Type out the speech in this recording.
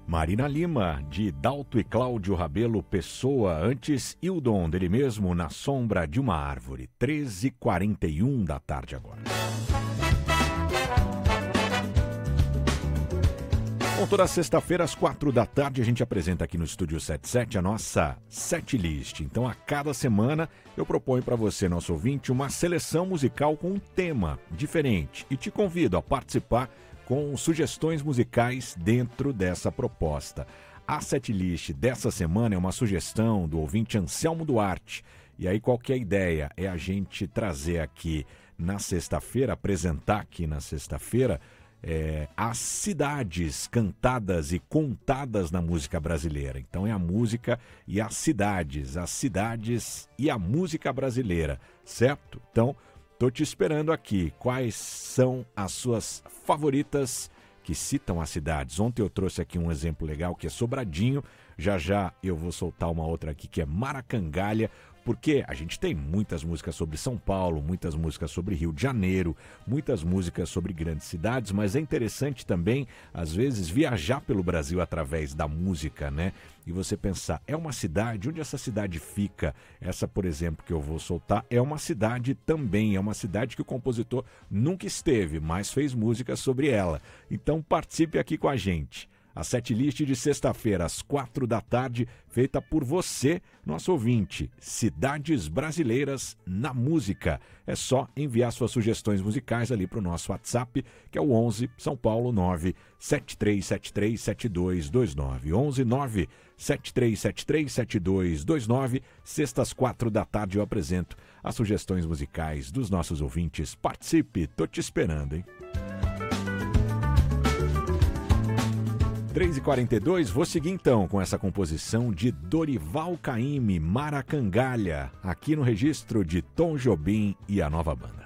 Marina Lima, de Dalto e Cláudio Rabelo Pessoa, antes Hildon, dele mesmo, Na Sombra de uma Árvore, 13h41 da tarde agora. Bom, toda sexta-feira às 4 da tarde a gente apresenta aqui no Estúdio 77 a nossa setlist. Então a cada semana eu proponho para você, nosso ouvinte, uma seleção musical com um tema diferente e te convido a participar com sugestões musicais dentro dessa proposta. A setlist dessa semana é uma sugestão do ouvinte Anselmo Duarte. E aí qual que é a ideia? É a gente trazer aqui na sexta-feira, apresentar aqui na sexta-feira, as cidades cantadas e contadas na música brasileira. Então é a música e as cidades e a música brasileira, certo? Então, tô te esperando aqui. Quais são as suas favoritas que citam as cidades? Ontem eu trouxe aqui um exemplo legal que é Sobradinho. Já já eu vou soltar uma outra aqui que é Maracangalha, porque a gente tem muitas músicas sobre São Paulo, muitas músicas sobre Rio de Janeiro, muitas músicas sobre grandes cidades, mas é interessante também, às vezes, viajar pelo Brasil através da música, né? E você pensar, é uma cidade, onde essa cidade fica? Essa, por exemplo, que eu vou soltar, é uma cidade também, é uma cidade que o compositor nunca esteve, mas fez música sobre ela. Então participe aqui com a gente. A setlist de sexta-feira, às 4 da tarde, feita por você, nosso ouvinte. Cidades brasileiras na música. É só enviar suas sugestões musicais ali para o nosso WhatsApp, que é o 11 São Paulo 9 7373 7229. 11 9 7373 7229. Sextas, 4 da tarde, eu apresento as sugestões musicais dos nossos ouvintes. Participe, tô te esperando, hein? 3h42, vou seguir então com essa composição de Dorival Caymmi, Maracangalha, aqui no registro de Tom Jobim e a Nova Banda.